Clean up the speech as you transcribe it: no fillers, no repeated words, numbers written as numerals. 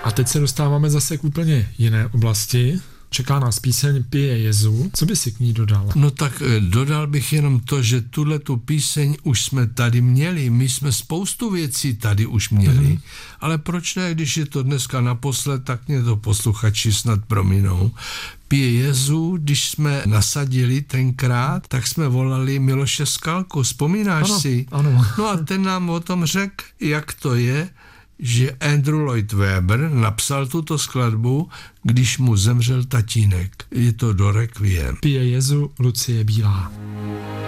A teď se dostáváme zase k úplně jiné oblasti. Čeká nás píseň Pije Jezu. Co by si k ní dodal? No tak dodal bych jenom to, že tuhletu píseň už jsme tady měli. My jsme spoustu věcí tady už měli. Ale proč ne, když je to dneska naposled, tak mě to posluchači snad prominou. Pije Jezu, když jsme nasadili tenkrát, tak jsme volali Miloše Skalku. Vzpomínáš si? Ano. No a ten nám o tom řekl, jak to je, že Andrew Lloyd Webber napsal tuto skladbu, když mu zemřel tatínek. Je to do Requiem. Pije Jezu, Lucie Bílá.